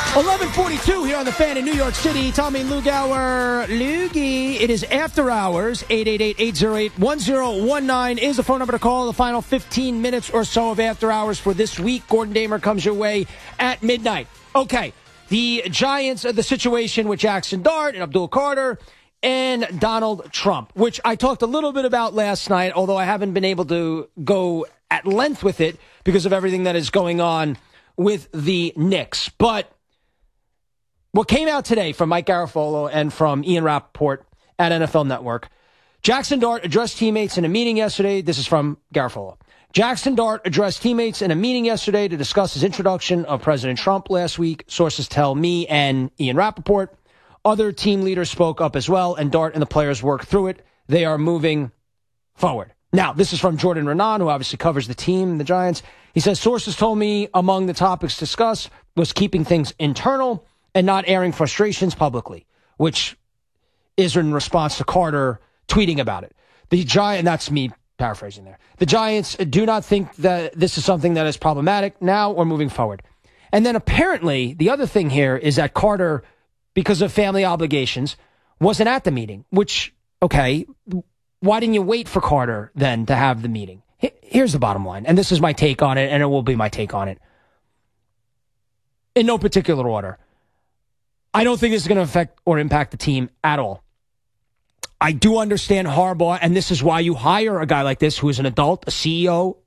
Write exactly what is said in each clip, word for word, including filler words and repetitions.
eleven forty-two here on The Fan in New York City. Tommy Lugauer, Loogie. It is After Hours. eight eight eight, eight oh eight, one oh one nine is the phone number to call. The final fifteen minutes or so of After Hours for this week. Gordon Damer comes your way at midnight. Okay, the Giants, the situation with Jackson Dart and Abdul Carter and Donald Trump, which I talked a little bit about last night, although I haven't been able to go at length with it because of everything that is going on with the Knicks. But what came out today from Mike Garafolo and from Ian Rappaport at N F L Network, Jackson Dart addressed teammates in a meeting yesterday. This is from Garafolo. Jackson Dart addressed teammates in a meeting yesterday to discuss his introduction of President Trump last week. Sources tell me and Ian Rappaport. Other team leaders spoke up as well, and Dart and the players worked through it. They are moving forward. Now, this is from Jordan Renan, who obviously covers the team, the Giants. He says, sources told me among the topics discussed was keeping things internal and not airing frustrations publicly, which is in response to Carter tweeting about it. The Giant, and that's me paraphrasing there. The Giants do not think that this is something that is problematic now or moving forward. And then apparently the other thing here is that Carter, because of family obligations, wasn't at the meeting, which, okay, why didn't you wait for Carter then to have the meeting? Here's the bottom line, and this is my take on it, and it will be my take on it. In no particular order. I don't think this is going to affect or impact the team at all. I do understand Harbaugh, and this is why you hire a guy like this who is an adult, a C E O,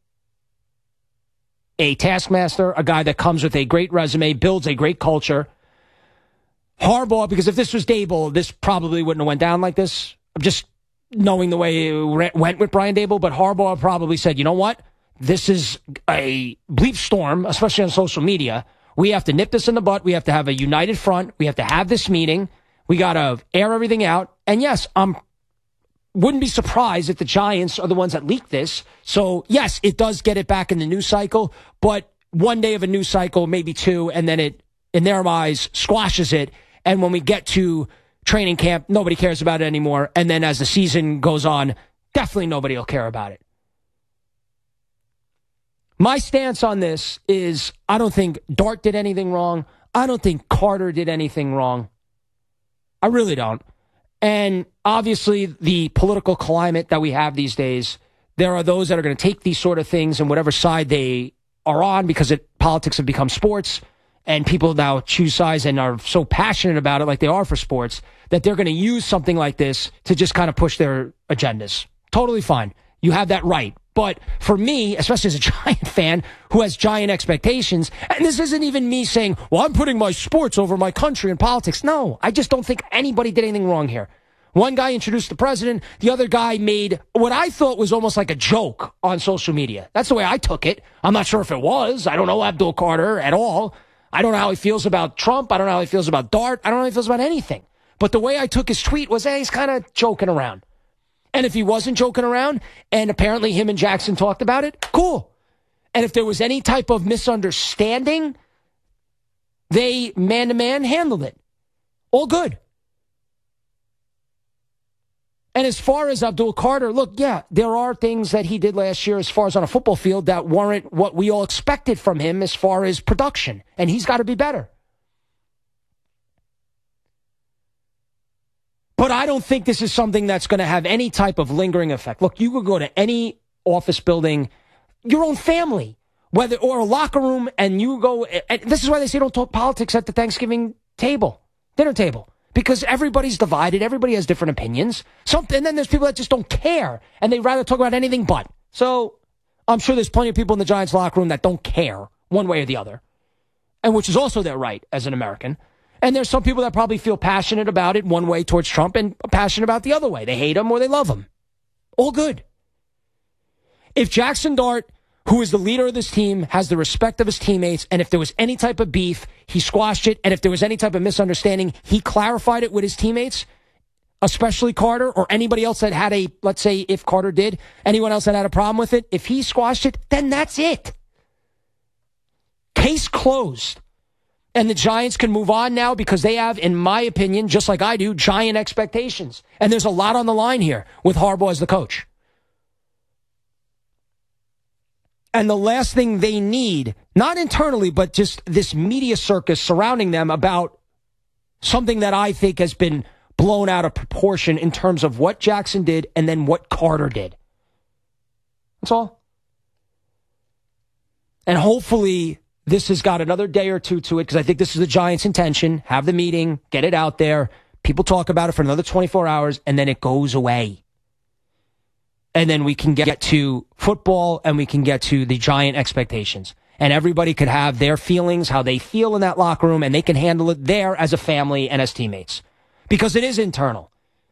a taskmaster, a guy that comes with a great resume, builds a great culture. Harbaugh, because if this was Dable, this probably wouldn't have went down like this. I'm just knowing the way it went with Brian Dable, but Harbaugh probably said, you know what? This is a bleep storm, especially on social media. We have to nip this in the butt. We have to have a united front. We have to have this meeting. We got to air everything out. And yes, I wouldn't be surprised if the Giants are the ones that leaked this. So yes, it does get it back in the news cycle, but one day of a news cycle, maybe two, and then it, in their eyes, squashes it. And when we get to training camp, nobody cares about it anymore. And then as the season goes on, definitely nobody will care about it. My stance on this is I don't think Dart did anything wrong. I don't think Carter did anything wrong. I really don't. And obviously the political climate that we have these days, there are those that are going to take these sort of things and whatever side they are on, because it, politics have become sports, and people now choose sides and are so passionate about it like they are for sports that they're going to use something like this to just kind of push their agendas. Totally fine. You have that right. But for me, especially as a Giant fan who has giant expectations, and this isn't even me saying, well, I'm putting my sports over my country and politics. No, I just don't think anybody did anything wrong here. One guy introduced the president. The other guy made what I thought was almost like a joke on social media. That's the way I took it. I'm not sure if it was. I don't know Abdul Carter at all. I don't know how he feels about Trump. I don't know how he feels about Dart. I don't know how he feels about anything. But the way I took his tweet was, hey, he's kind of joking around. And if he wasn't joking around, and apparently him and Jackson talked about it, cool. And if there was any type of misunderstanding, they man-to-man handled it. All good. And as far as Abdul Carter, look, yeah, there are things that he did last year as far as on a football field that weren't what we all expected from him as far as production. And he's got to be better. But I don't think this is something that's going to have any type of lingering effect. Look, you could go to any office building, your own family, whether or a locker room, and you go, and this is why they say don't talk politics at the Thanksgiving table, dinner table, because everybody's divided. Everybody has different opinions. Some, and then there's people that just don't care, and they'd rather talk about anything but. So I'm sure there's plenty of people in the Giants locker room that don't care one way or the other, and which is also their right as an American. And there's some people that probably feel passionate about it one way towards Trump and passionate about the other way. They hate him or they love him. All good. If Jackson Dart, who is the leader of this team, has the respect of his teammates, and if there was any type of beef, he squashed it, and if there was any type of misunderstanding, he clarified it with his teammates, especially Carter or anybody else that had a, let's say if Carter did, anyone else that had a problem with it, if he squashed it, then that's it. Case closed. And the Giants can move on now because they have, in my opinion, just like I do, giant expectations. And there's a lot on the line here with Harbaugh as the coach. And the last thing they need Not internally, but just this media circus surrounding them about something that I think has been blown out of proportion in terms of what Jackson did and then what Carter did. That's all. And hopefully this has got another day or two to it, because I think this is the Giants' intention. Have the meeting, get it out there. People talk about it for another twenty-four hours, and then it goes away. And then we can get to football, and we can get to the Giant expectations. And everybody could have their feelings, how they feel in that locker room, and they can handle it there as a family and as teammates. Because it is internal.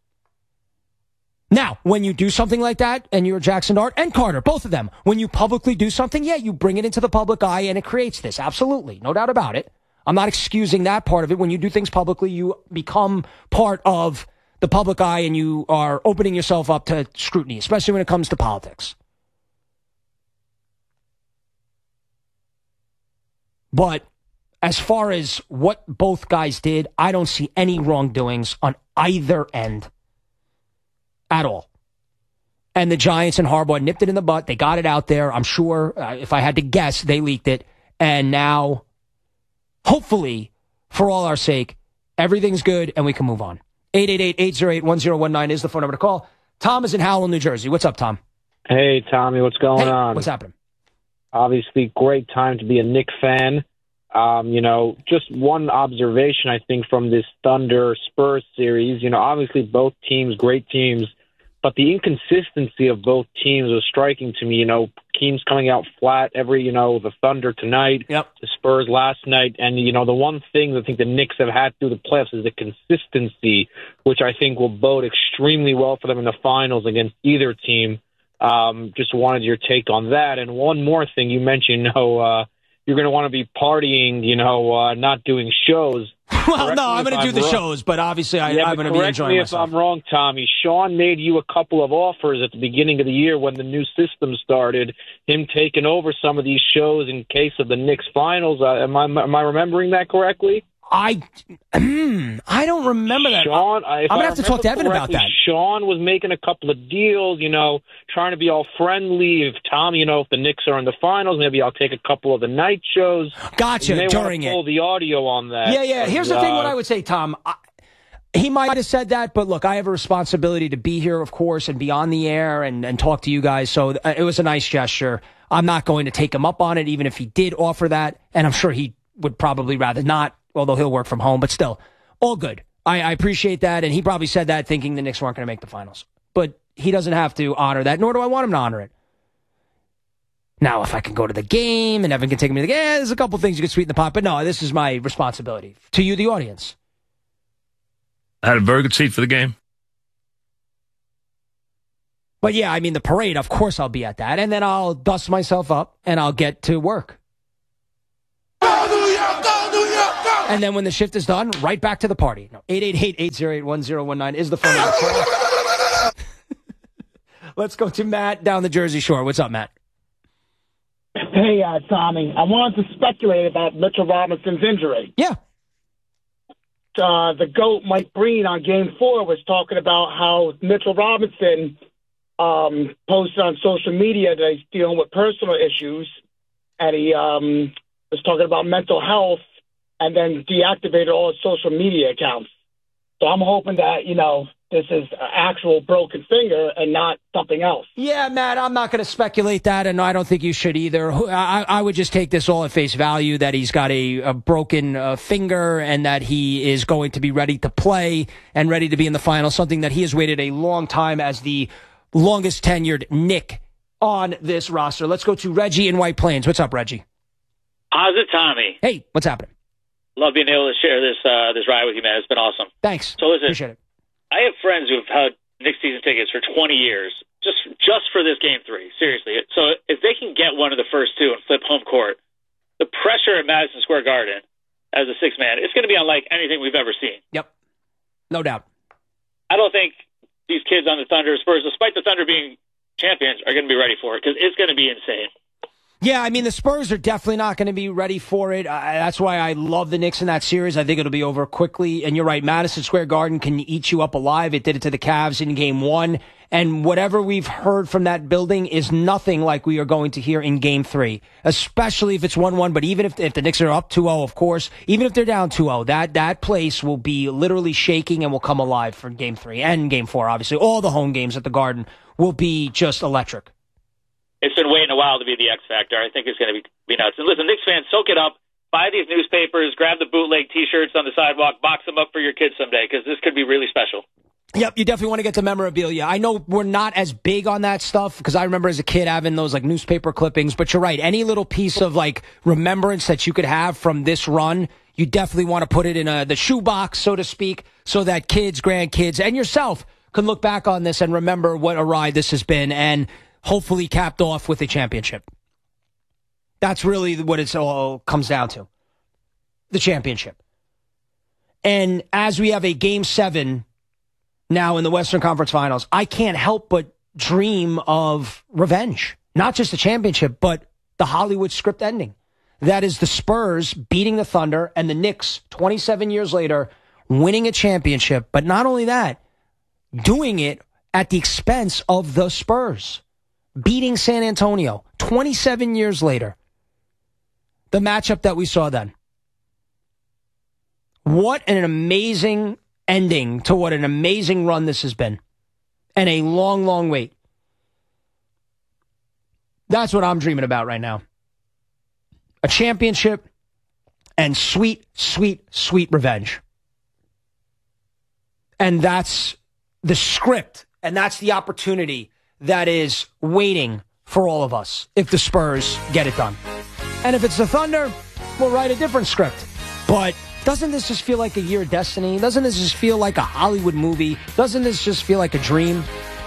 Now, when you do something like that, and you're Jackson Dart and Carter, both of them, when you publicly do something, yeah, you bring it into the public eye and it creates this. Absolutely. No doubt about it. I'm not excusing that part of it. When you do things publicly, you become part of the public eye and you are opening yourself up to scrutiny, especially when it comes to politics. But as far as what both guys did, I don't see any wrongdoings on either end. At all. And the Giants and Harbaugh nipped it in the butt. They got it out there. I'm sure, uh, if I had to guess, they leaked it. And now, hopefully, for all our sake, everything's good and we can move on. eight eight eight, eight oh eight, one oh one nine is the phone number to call. Tom is in Howell, New Jersey. What's up, Tom? Hey, Tommy. What's going hey, on? What's happening? Obviously, great time to be a Knicks fan. Um, you know, just one observation, I think, from this Thunder-Spurs series. You know, obviously both teams, great teams, but the inconsistency of both teams was striking to me. You know, teams coming out flat every, you know, the Thunder tonight, yep. the Spurs last night. And, you know, the one thing I think the Knicks have had through the playoffs is the consistency, which I think will bode extremely well for them in the finals against either team. Um, just wanted your take on that. And one more thing, you mentioned, you know, uh, you're going to want to be partying, you know, uh, not doing shows. Well, correct no, I'm going to do the wrong. shows, but obviously I, yeah, I'm going to be enjoying me myself. if I'm wrong, Tommy. Sean made you a couple of offers at the beginning of the year when the new system started, him taking over some of these shows in case of the Knicks finals. Uh, am I am I remembering that correctly? I I don't remember that. Sean, I'm going to have to talk to Evan about that. Sean was making a couple of deals, you know, trying to be all friendly. If Tom, you know, if the Knicks are in the finals, maybe I'll take a couple of the night shows. Gotcha, you may during want to pull it. the audio on that. Yeah, yeah. Here's but, the thing, uh, what I would say, Tom. I, he might have said that, but look, I have a responsibility to be here, of course, and be on the air and, and talk to you guys. So uh, it was a nice gesture. I'm not going to take him up on it, even if he did offer that. And I'm sure he would probably rather not, although he'll work from home. But still, all good. I, I appreciate that. And he probably said that thinking the Knicks weren't going to make the finals. But he doesn't have to honor that, nor do I want him to honor it. Now, if I can go to the game and Evan can take me to the game, yeah, there's a couple things you can sweeten the pot. But no, this is my responsibility to you, the audience. I had a very good seat for the game. But yeah, I mean, the parade, of course I'll be at that. And then I'll dust myself up and I'll get to work. Go New York, go New York, go! And then when the shift is done, right back to the party. No, eight eight eight, eight oh eight, one oh one nine is the phone number. Let's go to Matt down the Jersey Shore. What's up, Matt? Hey, uh, Tommy. I wanted to speculate about Mitchell Robinson's injury. Yeah. Uh, the GOAT, Mike Breen, on Game four was talking about how Mitchell Robinson um, posted on social media that he's dealing with personal issues, and he um, was talking about mental health, and then deactivated all his social media accounts. So I'm hoping that, you know, this is an actual broken finger and not something else. Yeah, Matt, I'm not going to speculate that, and I don't think you should either. I, I would just take this all at face value, that he's got a, a broken uh, finger and that he is going to be ready to play and ready to be in the final, something that he has waited a long time as the longest tenured Knick on this roster. Let's go to Reggie in White Plains. What's up, Reggie? How's it, Tommy? Hey, what's happening? Love being able to share this uh, this ride with you, man. It's been awesome. Thanks. So listen, appreciate it. I have friends who've had Knicks season tickets for twenty years, just just for this game three. Seriously. So if they can get one of the first two and flip home court, the pressure at Madison Square Garden as a six man, it's going to be unlike anything we've ever seen. Yep, no doubt. I don't think these kids on the Thunder, Spurs, despite the Thunder being champions, are going to be ready for it because it's going to be insane. Yeah, I mean, the Spurs are definitely not going to be ready for it. Uh, that's why I love the Knicks in that series. I think it'll be over quickly. And you're right, Madison Square Garden can eat you up alive. It did it to the Cavs in game one, And whatever we've heard from that building is nothing like we are going to hear in Game three, especially if it's one one. But even if, if the Knicks are up two oh, of course, even if they're down two oh, that, that place will be literally shaking and will come alive for Game three and Game four, obviously. All the home games at the Garden will be just electric. It's been waiting a while to be the X Factor. I think it's going to be, be nuts. And listen, Knicks fans, soak it up. Buy these newspapers, grab the bootleg T-shirts on the sidewalk, box them up for your kids someday, because this could be really special. Yep, you definitely want to get to memorabilia. I know we're not as big on that stuff because I remember as a kid having those like newspaper clippings, but you're right. Any little piece of like remembrance that you could have from this run, you definitely want to put it in a, the shoebox, so to speak, so that kids, grandkids, and yourself can look back on this and remember what a ride this has been and hopefully capped off with a championship. That's really what it all comes down to. The championship. And as we have a game seven now in the Western Conference Finals, I can't help but dream of revenge. Not just the championship, but the Hollywood script ending. That is the Spurs beating the Thunder and the Knicks twenty-seven years later winning a championship. But not only that, doing it at the expense of the Spurs. Beating San Antonio twenty-seven years later. The matchup that we saw then. What an amazing ending to what an amazing run this has been. And a long, long wait. That's what I'm dreaming about right now. A championship and sweet, sweet, sweet revenge. And that's the script, and that's the opportunity that is waiting for all of us if the Spurs get it done. And if it's the Thunder, we'll write a different script. But doesn't this just feel like a year of destiny? Doesn't this just feel like a Hollywood movie? Doesn't this just feel like a dream?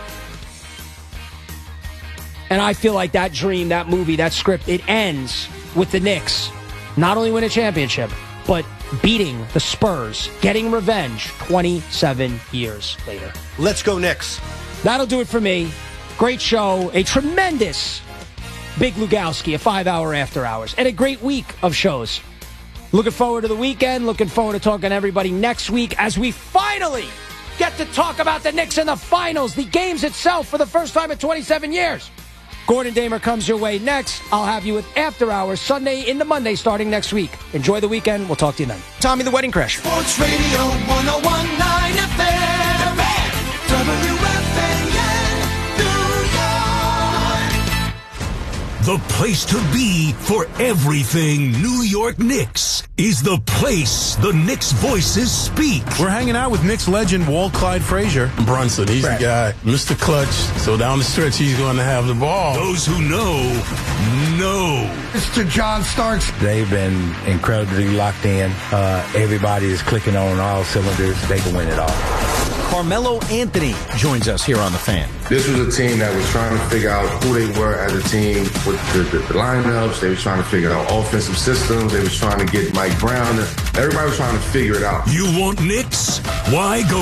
And I feel like that dream, that movie, that script, it ends with the Knicks not only win a championship, but beating the Spurs, getting revenge twenty-seven years later. Let's go Knicks. That'll do it for me. Great show, a tremendous Big Lugowski, a five-hour after hours, and a great week of shows. Looking forward to the weekend. Looking forward to talking to everybody next week as we finally get to talk about the Knicks in the finals, the games itself for the first time in twenty-seven years. Gordon Damer comes your way next. I'll have you with After Hours Sunday into Monday starting next week. Enjoy the weekend. We'll talk to you then. Tommy the Wedding Crasher. Sports Radio one oh one point nine F M. W F A N, New York. The place to be for everything New York Knicks is the place the Knicks voices speak. We're hanging out with Knicks legend Walt Clyde Frazier. Brunson, he's right. The guy, Mister Clutch. So down the stretch, he's going to have the ball. Those who know, know. Mister John Starks. They've been incredibly locked in. Uh, everybody is clicking on all cylinders. They can win it all. Carmelo Anthony joins us here on The Fan. This was a team that was trying to figure out who they were as a team with the, the, the lineups. They were trying to figure out offensive systems. They were trying to get Mike Brown. Everybody was trying to figure it out. You want Knicks? Why go